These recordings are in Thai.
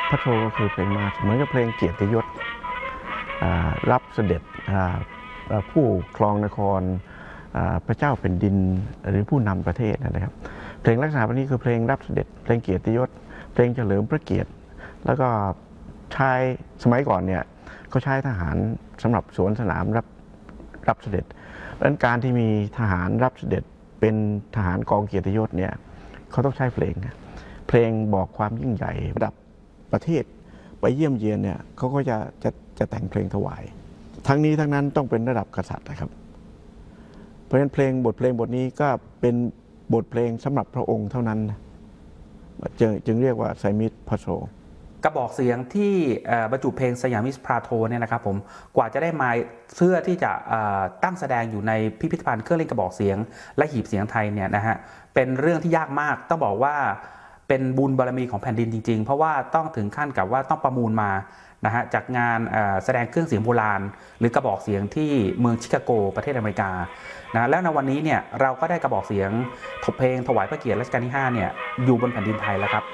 พระโทก็คือเพลงมาร์ชเหมือนกับเพลงเกียรติยศรับเสด็จผู้ครองนครพระเจ้าแผ่นดินหรือผู้นำประเทศนะครับเพลงลักษณะแบบนี้คือเพลงรับเสด็จเพลงเกียรติยศเพลงเฉลิมพระเกียรติแล้วก็ใช้สมัยก่อนเนี่ยเขาใช้ทหารสำหรับสวนสนามรับเสด็จดังนั้นการที่มีทหารรับเสด็จเป็นทหารกองเกียรติยศเนี่ยเขาต้องใช้เพลงบอกความยิ่งใหญ่ระดับประเทศไปเยี่ยมเยียนเนี่ยเขาก็จะแต่งเพลงถวายทั้งนี้ทั้งนั้นต้องเป็นระดับกษัตริย์นะครับเพราะฉะนั้นบทเพลงบทนี้ก็เป็นบทเพลงสำหรับพระองค์เท่านั้นจึงเรียกว่าไซมิสพาโทกระบอกเสียงที่บรรจุเพลงสยามิสพาโทเนี่ยนะครับผมกว่าจะได้มาเพื่อที่จะตั้งแสดงอยู่ในพิพิธภัณฑ์เครื่องเล่นกระบอกเสียงและหีบเสียงไทยเนี่ยนะฮะเป็นเรื่องที่ยากมากต้องบอกว่าเป็นบุญบารมีของแผ่นดินจริงๆเพราะว่าต้องถึงขั้นกับว่าต้องประมูลมานะฮะจากงานแสดงเครื่องเสียงโบราณหรือกระบอกเสียงที่เมืองชิคาโกประเทศอเมริกานะแล้วในวันนี้เนี่ยเราก็ได้กระบอกเสียงเพลงถวายพระเกียรติรัชกาลที่5เนี่ยอยู่บนแผ่นดินไทยแล้วครับ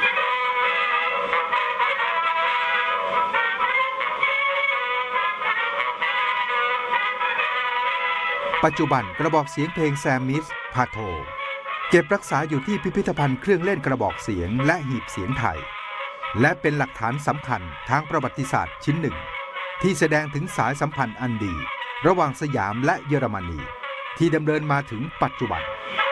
ปัจจุบันกระบอกเสียงเพลงแซมมิสพาโทเก็บรักษาอยู่ที่พิพิธภัณฑ์เครื่องเล่นกระบอกเสียงและหีบเสียงไทยและเป็นหลักฐานสำคัญทางประวัติศาสตร์ชิ้นหนึ่งที่แสดงถึงสายสัมพันธ์อันดีระหว่างสยามและเยอรมนีที่ดำเนินมาถึงปัจจุบัน